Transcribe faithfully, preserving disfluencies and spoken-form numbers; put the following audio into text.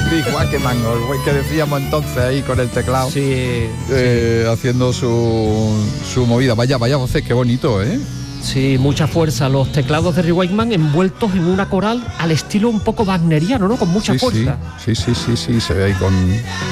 Rick Wakeman, o el güey que decíamos entonces ahí con el teclado, sí, eh, sí. haciendo su, su movida. Vaya, vaya voces, qué bonito, ¿eh? Sí, mucha fuerza. Los teclados de Rick Wakeman envueltos en una coral al estilo un poco wagneriano, ¿no? Con mucha sí, fuerza. Sí, sí, sí, sí, sí, se ve ahí con...